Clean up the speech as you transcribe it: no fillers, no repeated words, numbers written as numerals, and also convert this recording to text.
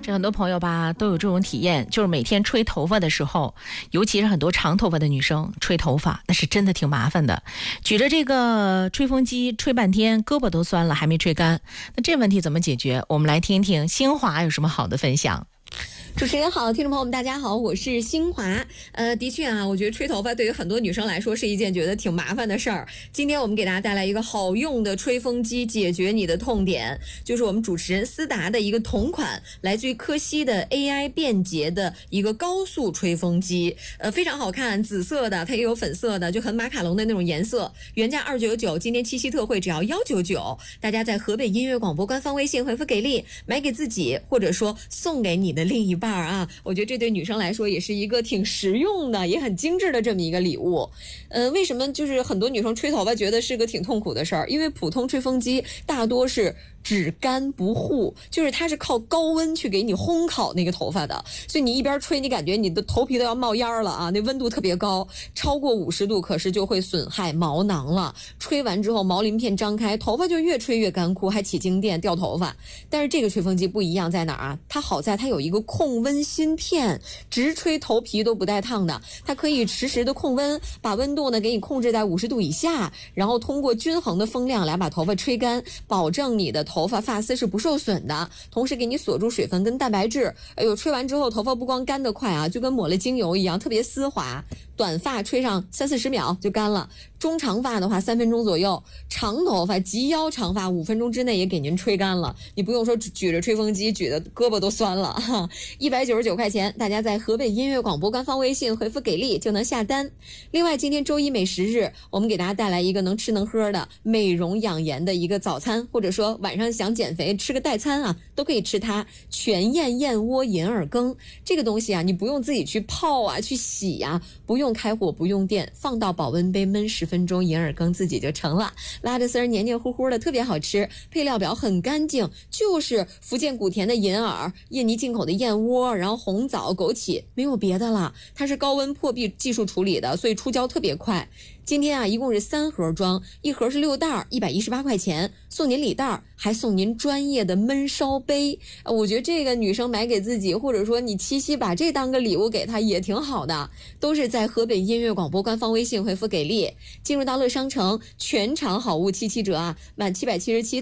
这很多朋友吧都有这种体验，就是每天吹头发的时候，尤其是很多长头发的女生吹头发，那是真的挺麻烦的。举着这个吹风机吹半天，胳膊都酸了，还没吹干。那这问题怎么解决？我们来听听新华有什么好的分享。 主持人好，听众朋友们大家好，我是新华。的确啊，我觉得吹头发对于很多女生来说是一件觉得挺麻烦的事儿。今天我们给大家带来一个好用的吹风机，解决你的痛点，就是我们主持人思达的一个同款，来自于科西的 AI 便捷的一个高速吹风机。非常好看，紫色的，它也有粉色的，就很马卡龙的那种颜色。原价299，今天七夕特惠只要199。大家在河北音乐广播官方微信回复给力，买给自己或者说送给你的另一半啊，我觉得这对女生来说也是一个挺实用的也很精致的这么一个礼物。为什么就是很多女生吹头发觉得是个挺痛苦的事儿？因为普通吹风机大多是只干不护，就是它是靠高温去给你烘烤那个头发的，所以你一边吹，你感觉你的头皮都要冒烟了啊！那温度特别高，超过50度，可是就会损害毛囊了。吹完之后，毛鳞片张开，头发就越吹越干枯，还起静电掉头发。但是这个吹风机不一样在哪儿啊？它好在它有一个控温芯片，直吹头皮都不带烫的，它可以实时的控温，把温度呢给你控制在50度以下，然后通过均衡的风量来把头发吹干，保证你的头发发丝是不受损的，同时给你锁住水分跟蛋白质。哎呦，吹完之后头发不光干得快啊，就跟抹了精油一样，特别丝滑。短发吹上30-40秒就干了，中长发的话3分钟左右，长头发及腰长发5分钟之内也给您吹干了，你不用说举着吹风机举的胳膊都酸了哈。199块钱，大家在河北音乐广播官方微信回复给力就能下单。另外今天周一美食日，我们给大家带来一个能吃能喝的美容养颜的一个早餐，或者说晚上想减肥吃个代餐啊，都可以吃它。全燕燕窝银耳羹这个东西啊，你不用自己去泡啊去洗啊，不用开火不用电，放到保温杯焖10分钟，银耳羹自己就成了，拉着丝儿黏黏糊糊的，特别好吃。配料表很干净，就是福建古田的银耳、印尼进口的燕窝，然后红枣、枸杞，没有别的了。它是高温破壁技术处理的，所以出胶特别快。今天啊，一共是3盒装，一盒是6袋，118块钱，送您礼袋，还送您专业的焖烧杯。我觉得这个女生买给自己，或者说你七夕把这当个礼物给她也挺好的。都是在河北音乐广播官方微信回复给力，进入到乐商城，全场好物77折啊，满777